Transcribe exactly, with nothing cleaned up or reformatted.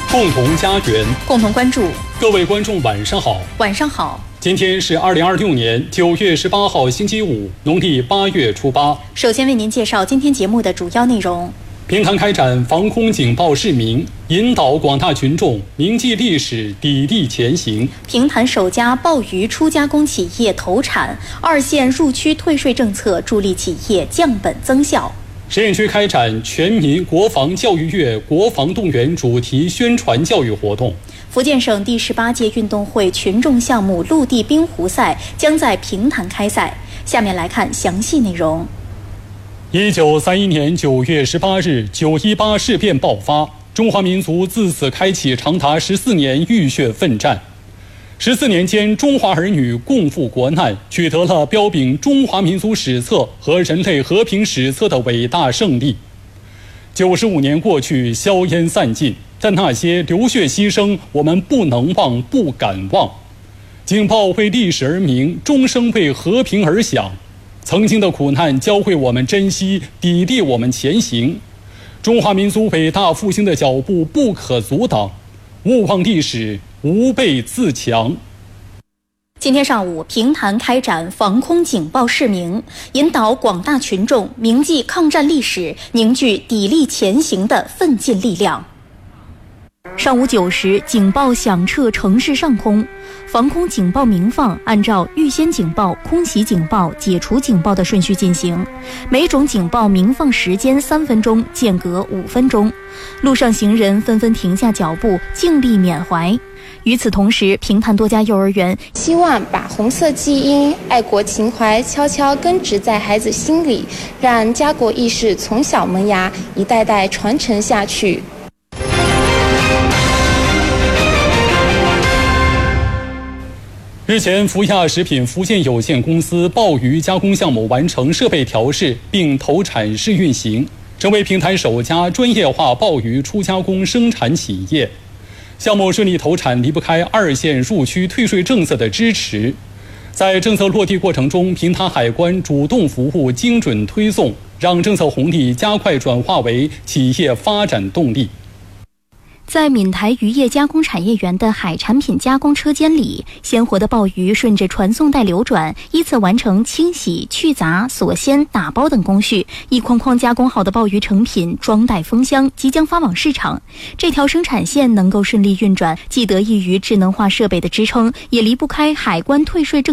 共同家园， 共同关注。 各位观众晚上好。 晚上好。 今天是二零二六年九月十八号星期五，农历八月初八。 首先为您介绍今天节目的主要内容。 平潭开展防空警报示明，引导广大群众铭记历史，砥砺前行。 平潭首家鲍鱼初加工企业投产，二线入区退税政策助力企业降本增效。 实验区开展全民国防教育月国防动员主题宣传教育活动。 福建省第十八届运动会群众项目陆地冰壶赛将在平潭开赛。下面来看详细内容。 一九三一年九月十八日，九一八事变爆发，中华民族自此开启长达十四年浴血奋战。十四年间，中华儿女共赴国难，取得了标炳中华民族史册和人类和平史册的伟大胜利。九十五年过去，硝烟散尽，但那些流血牺牲，我们不能忘，不敢忘。警报为历史而鸣，钟声为和平而响。曾经的苦难教会我们珍惜，砥砺我们前行。中华民族伟大复兴的脚步不可阻挡，勿忘历史，吾辈自强。 今天上午，平潭开展防空警报示明，引导广大群众铭记抗战历史，凝聚砥砺前行的奋进力量。上午九时，警报响彻城市上空，防空警报鸣放按照预先警报、空袭警报、解除警报的顺序进行，每种警报鸣放时间三分钟，间隔五分钟。路上行人纷纷停下脚步，静立缅怀。与此同时，平潭多家幼儿园希望把红色基因、爱国情怀悄悄根植在孩子心里，让家国意识从小萌芽，一代代传承下去。 日前，福亚食品福建有限公司鲍鱼加工项目完成设备调试并投产试运行，成为平潭首家专业化鲍鱼初加工生产企业。项目顺利投产离不开二线入区退税政策的支持。在政策落地过程中，平潭海关主动服务、精准推送，让政策红利加快转化为企业发展动力。 在闽台渔业加工产业园的海产品加工车间里，鲜活的鲍鱼顺着传送带流转，依次完成清洗、去杂、锁鲜、打包等工序，一筐筐加工好的鲍鱼成品装袋封箱，即将发往市场。这条生产线能够顺利运转，既得益于智能化设备的支撑，也离不开海关退税政